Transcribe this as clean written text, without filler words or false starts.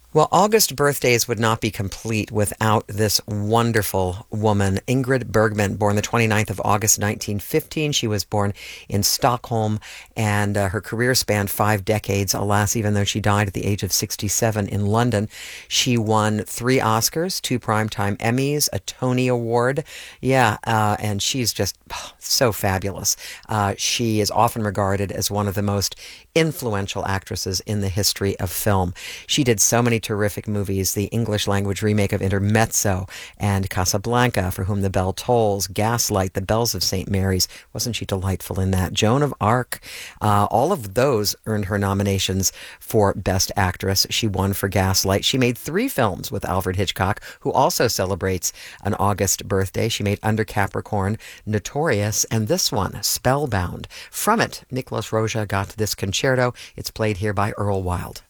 Well, August birthdays would not be complete without this wonderful woman, Ingrid Bergman, born the 29th of August 1915. She was born in Stockholm, and her career spanned 5 decades. Alas, even though she died at the age of 67 in London, she won 3 Oscars, 2 Primetime Emmys, a Tony Award. Yeah, and she's just so fabulous. She is often regarded as one of the most influential actresses in the history of film. She did so many terrific movies, the English language remake of Intermezzo and Casablanca, For Whom the Bell Tolls, Gaslight, The Bells of St. Mary's. Wasn't she delightful in that? Joan of Arc. All of those earned her nominations for Best Actress. She won for Gaslight. She made 3 films with Alfred Hitchcock, who also celebrates an August birthday. She made Under Capricorn, Notorious, and this one, Spellbound. From it, Miklos Rozsa got this concerto. It's played here by Earl Wild.